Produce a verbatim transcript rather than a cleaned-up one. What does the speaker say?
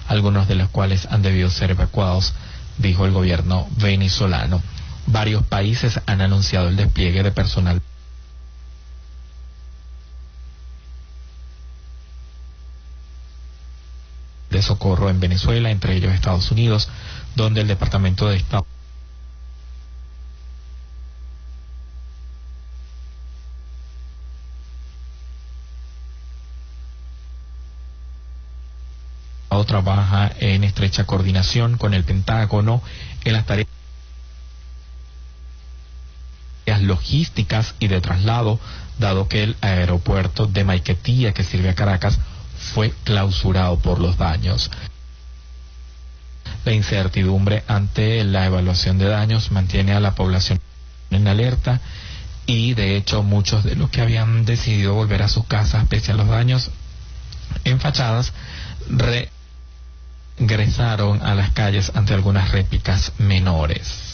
algunos de los cuales han debido ser evacuados, dijo el gobierno venezolano. Varios países han anunciado el despliegue de personal de socorro en Venezuela, entre ellos Estados Unidos, donde el Departamento de Estado trabaja en estrecha coordinación con el Pentágono en las tareas logísticas y de traslado, dado que el aeropuerto de Maiquetía, que sirve a Caracas, fue clausurado por los daños. La incertidumbre ante la evaluación de daños mantiene a la población en alerta, y de hecho muchos de los que habían decidido volver a sus casas pese a los daños en fachadas regresaron a las calles ante algunas réplicas menores.